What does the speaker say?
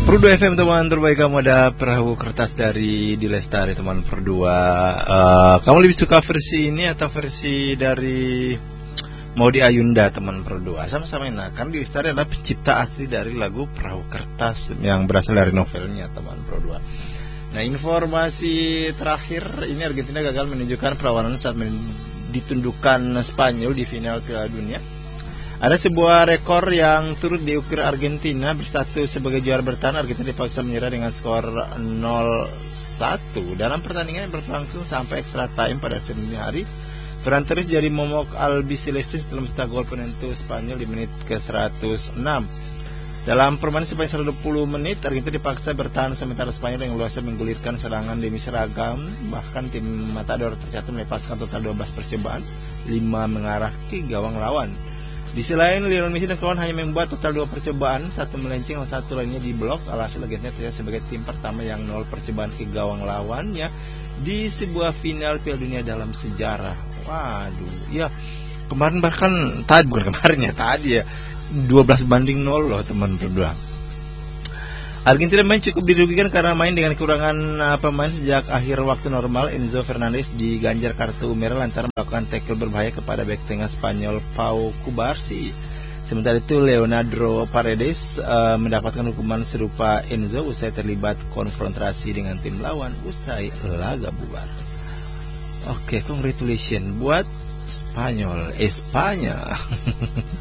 Perdu FM teman terbaik, kamu ada perahu kertas dari di Lestari teman berdua. Kamu lebih suka versi ini atau versi dari Maudy Ayunda teman berdua? Sama-sama enak. Kan di Lestari adalah pencipta asli dari lagu Perahu Kertas yang berasal dari novelnya teman berdua. Nah, informasi terakhir ini, Argentina gagal menunjukkan perlawanan saat ditundukkan Spanyol di final Piala Dunia. Ada sebuah rekor yang turut diukir Argentina berstatus sebagai juara bertahan. Argentina dipaksa menyerah dengan skor 0-1 dalam pertandingan yang berlangsung sampai extra time pada Senin hari. Ferran Torres jadi momok albicelestes dalam cetak gol penentu Spanyol di menit ke-106. Dalam permainan sepanjang 120 menit, Argentina dipaksa bertahan sementara Spanyol yang luasa menggulirkan serangan demi seragam. Bahkan tim Matador tercatat melepaskan total 12 percobaan, 5 mengarah ke gawang lawan. Di sisi lain, Lionel Messi dan kawan hanya membuat total 2 percobaan, 1 melenceng dan 1 lainnya diblok. Alhasil Argentina tercatat sebagai tim pertama yang 0 percobaan ke gawang lawannya di sebuah final Piala Dunia dalam sejarah. Waduh, ya kemarin bahkan tadi ya 12-0 loh teman berdua. Argentina main cukup dirugikan karena main dengan kekurangan pemain sejak akhir waktu normal. Enzo Fernandez diganjar kartu merah lantaran melakukan tackle berbahaya kepada bek tengah Spanyol Pau Cubarsí. Sementara itu Leonardo Paredes mendapatkan hukuman serupa Enzo usai terlibat konfrontasi dengan tim lawan usai laga bubar. Oke, congratulations buat Spanyol, Espanya.